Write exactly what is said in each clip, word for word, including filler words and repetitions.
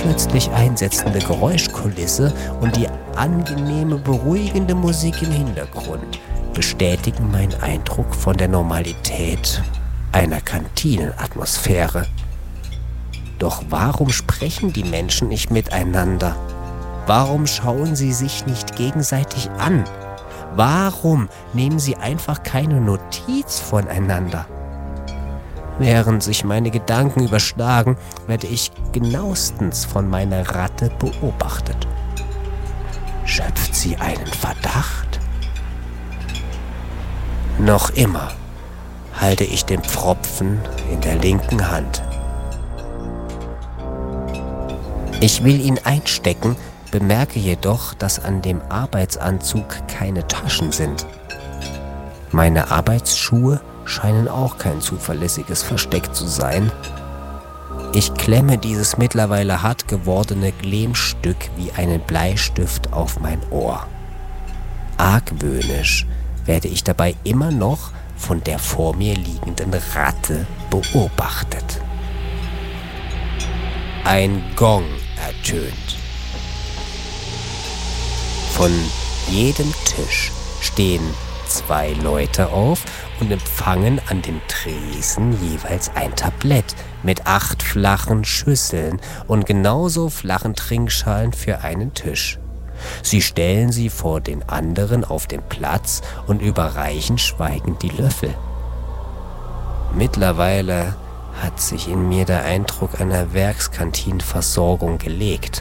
plötzlich einsetzende Geräuschkulisse und die angenehme, beruhigende Musik im Hintergrund bestätigen meinen Eindruck von der Normalität einer Kantinenatmosphäre. Doch warum sprechen die Menschen nicht miteinander? Warum schauen sie sich nicht gegenseitig an? Warum nehmen sie einfach keine Notiz voneinander? Während sich meine Gedanken überschlagen, werde ich genauestens von meiner Ratte beobachtet. Schöpft sie einen Verdacht? Noch immer halte ich den Pfropfen in der linken Hand. Ich will ihn einstecken, bemerke jedoch, dass an dem Arbeitsanzug keine Taschen sind. Meine Arbeitsschuhe scheinen auch kein zuverlässiges Versteck zu sein. Ich klemme dieses mittlerweile hart gewordene Glemstück wie einen Bleistift auf mein Ohr. Argwöhnisch werde ich dabei immer noch von der vor mir liegenden Ratte beobachtet. Ein Gong ertönt. Von jedem Tisch stehen zwei Leute auf und empfangen an dem Tresen jeweils ein Tablett mit acht flachen Schüsseln und genauso flachen Trinkschalen für einen Tisch. Sie stellen sie vor den anderen auf den Platz und überreichen schweigend die Löffel. Mittlerweile hat sich in mir der Eindruck einer Werkskantinenversorgung gelegt.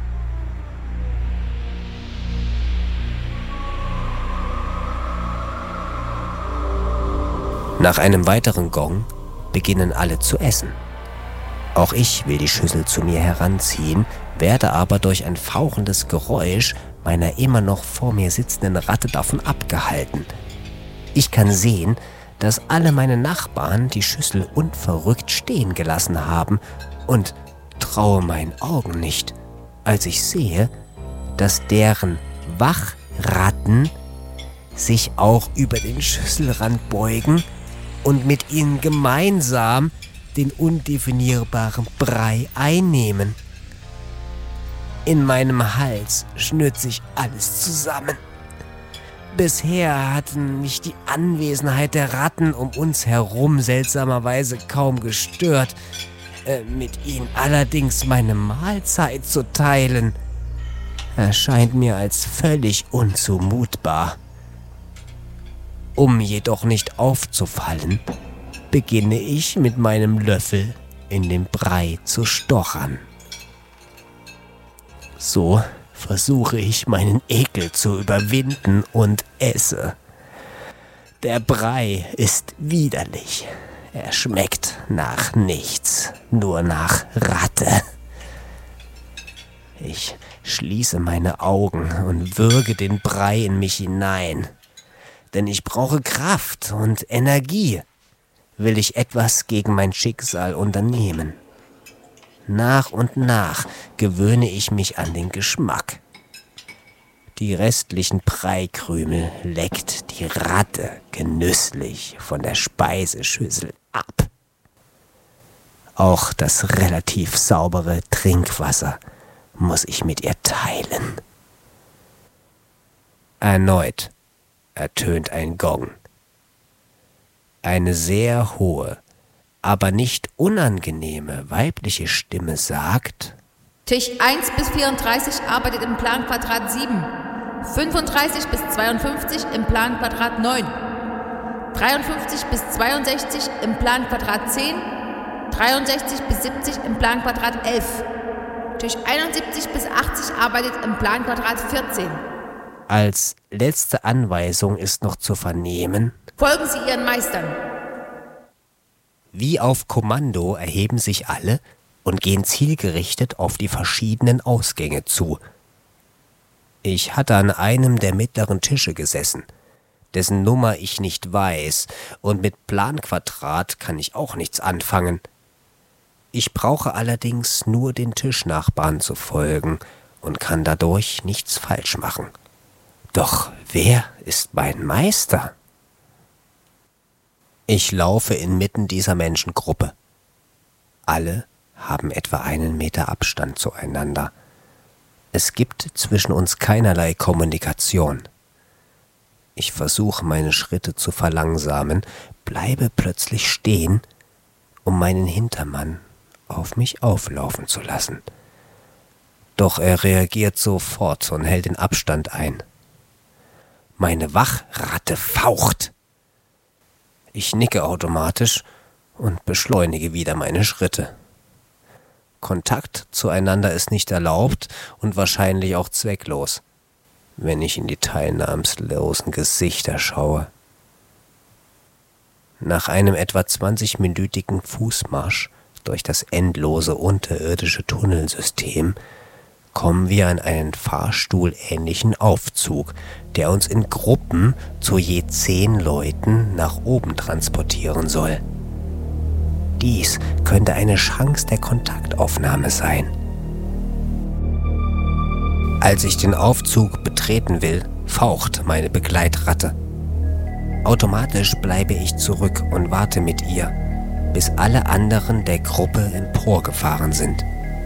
Nach einem weiteren Gong beginnen alle zu essen. Auch ich will die Schüssel zu mir heranziehen, werde aber durch ein fauchendes Geräusch meiner immer noch vor mir sitzenden Ratte davon abgehalten. Ich kann sehen, dass alle meine Nachbarn die Schüssel unverrückt stehen gelassen haben und traue meinen Augen nicht, als ich sehe, dass deren Wachratten sich auch über den Schüsselrand beugen und mit ihnen gemeinsam den undefinierbaren Brei einnehmen. In meinem Hals schnürt sich alles zusammen. Bisher hatten mich die Anwesenheit der Ratten um uns herum seltsamerweise kaum gestört, äh, mit ihnen allerdings meine Mahlzeit zu teilen, erscheint mir als völlig unzumutbar. Um jedoch nicht aufzufallen, beginne ich mit meinem Löffel in den Brei zu stochern. So versuche ich meinen Ekel zu überwinden und esse. Der Brei ist widerlich. Er schmeckt nach nichts, nur nach Ratte. Ich schließe meine Augen und würge den Brei in mich hinein. Denn ich brauche Kraft und Energie, will ich etwas gegen mein Schicksal unternehmen. Nach und nach gewöhne ich mich an den Geschmack. Die restlichen Breikrümel leckt die Ratte genüsslich von der Speiseschüssel ab. Auch das relativ saubere Trinkwasser muss ich mit ihr teilen. Erneut ertönt ein Gong. Eine sehr hohe, aber nicht unangenehme weibliche Stimme sagt: Tisch eins bis vierunddreißig arbeitet im Planquadrat sieben, fünfunddreißig bis zweiundfünfzig im Planquadrat neun, dreiundfünfzig bis zweiundsechzig im Planquadrat zehn, dreiundsechzig bis siebzig im Planquadrat elf. Tisch einundsiebzig bis achtzig arbeitet im Planquadrat vierzehn. Als letzte Anweisung ist noch zu vernehmen: Folgen Sie Ihren Meistern. Wie auf Kommando erheben sich alle und gehen zielgerichtet auf die verschiedenen Ausgänge zu. Ich hatte an einem der mittleren Tische gesessen, dessen Nummer ich nicht weiß, und mit Planquadrat kann ich auch nichts anfangen. Ich brauche allerdings nur den Tischnachbarn zu folgen und kann dadurch nichts falsch machen. Doch wer ist mein Meister? Ich laufe inmitten dieser Menschengruppe. Alle haben etwa einen Meter Abstand zueinander. Es gibt zwischen uns keinerlei Kommunikation. Ich versuche, meine Schritte zu verlangsamen, bleibe plötzlich stehen, um meinen Hintermann auf mich auflaufen zu lassen. Doch er reagiert sofort und hält den Abstand ein. Meine Wachratte faucht. Ich nicke automatisch und beschleunige wieder meine Schritte. Kontakt zueinander ist nicht erlaubt und wahrscheinlich auch zwecklos, wenn ich in die teilnahmslosen Gesichter schaue. Nach einem etwa zwanzigminütigen Fußmarsch durch das endlose unterirdische Tunnelsystem kommen wir an einen fahrstuhlähnlichen Aufzug, der uns in Gruppen zu je zehn Leuten nach oben transportieren soll. Dies könnte eine Chance der Kontaktaufnahme sein. Als ich den Aufzug betreten will, faucht meine Begleitratte. Automatisch bleibe ich zurück und warte mit ihr, bis alle anderen der Gruppe emporgefahren sind.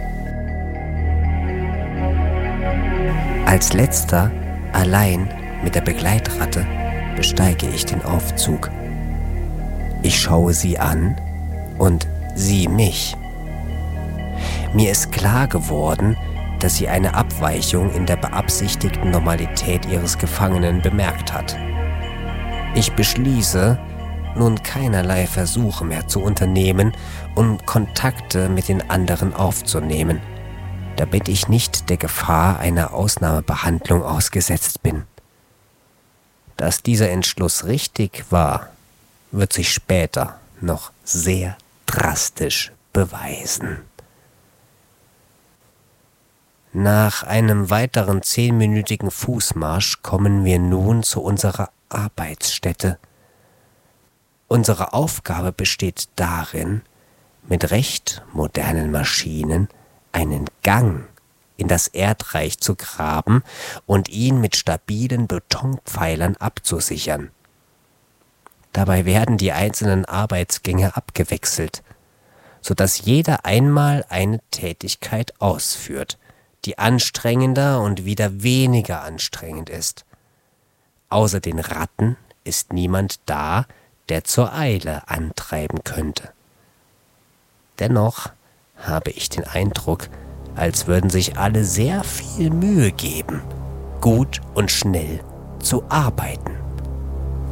Als letzter, allein mit der Begleitratte, besteige ich den Aufzug. Ich schaue sie an und sie mich. Mir ist klar geworden, dass sie eine Abweichung in der beabsichtigten Normalität ihres Gefangenen bemerkt hat. Ich beschließe, nun keinerlei Versuche mehr zu unternehmen, um Kontakte mit den anderen aufzunehmen, damit ich nicht der Gefahr einer Ausnahmebehandlung ausgesetzt bin. Dass dieser Entschluss richtig war, wird sich später noch sehr drastisch beweisen. Nach einem weiteren zehnminütigen Fußmarsch kommen wir nun zu unserer Arbeitsstätte. Unsere Aufgabe besteht darin, mit recht modernen Maschinen einen Gang in das Erdreich zu graben und ihn mit stabilen Betonpfeilern abzusichern. Dabei werden die einzelnen Arbeitsgänge abgewechselt, sodass jeder einmal eine Tätigkeit ausführt, die anstrengender und wieder weniger anstrengend ist. Außer den Ratten ist niemand da, der zur Eile antreiben könnte. Dennoch habe ich den Eindruck, als würden sich alle sehr viel Mühe geben, gut und schnell zu arbeiten.